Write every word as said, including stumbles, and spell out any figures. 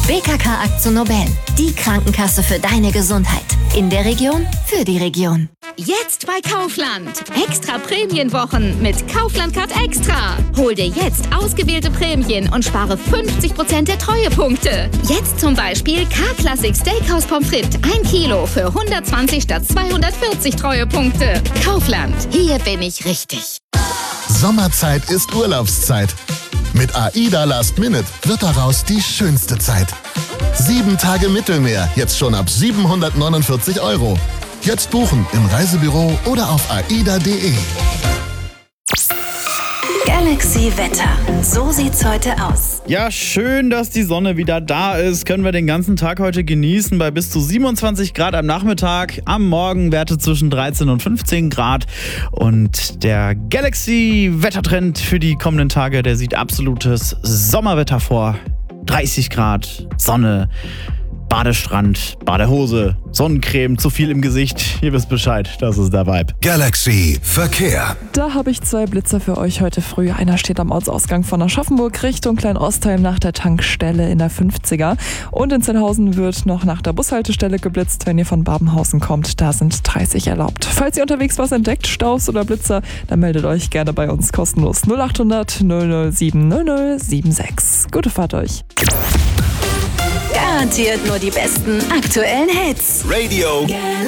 B K K AkzoNobel, die Krankenkasse für deine Gesundheit. In der Region, für die Region. Jetzt bei Kaufland. Extra Prämienwochen mit Kaufland Card Extra. Hol dir jetzt ausgewählte Prämien und spare fünfzig Prozent der Treuepunkte. Jetzt zum Beispiel K-Classic Steakhouse Pommes frites, ein Kilo für hundertzwanzig statt zweihundertvierzig Treuepunkte. Kaufland, hier bin ich richtig. Sommerzeit ist Urlaubszeit. Mit AIDA Last Minute wird daraus die schönste Zeit. Sieben Tage Mittelmeer, jetzt schon ab siebenhundertneunundvierzig Euro. Jetzt buchen im Reisebüro oder auf aida punkt de. Galaxy Wetter. So sieht's heute aus. Ja, schön, dass die Sonne wieder da ist. Können wir den ganzen Tag heute genießen bei bis zu siebenundzwanzig Grad am Nachmittag. Am Morgen Werte zwischen dreizehn und fünfzehn Grad. Und der Galaxy-Wettertrend für die kommenden Tage, der sieht absolutes Sommerwetter vor. dreißig Grad, Sonne, Badestrand, Badehose, Sonnencreme, zu viel im Gesicht. Ihr wisst Bescheid, das ist der Vibe. Galaxy Verkehr. Da habe ich zwei Blitzer für euch heute früh. Einer steht am Ortsausgang von Aschaffenburg Richtung Kleinostheim nach der Tankstelle in der fünfziger. Und in Zellhausen wird noch nach der Bushaltestelle geblitzt, wenn ihr von Babenhausen kommt. Da sind dreißig erlaubt. Falls ihr unterwegs was entdeckt, Staus oder Blitzer, dann meldet euch gerne bei uns kostenlos. null achthundert null null sieben null null sieben sechs. Gute Fahrt euch. Garantiert nur die besten aktuellen Hits. Radio Galaxy.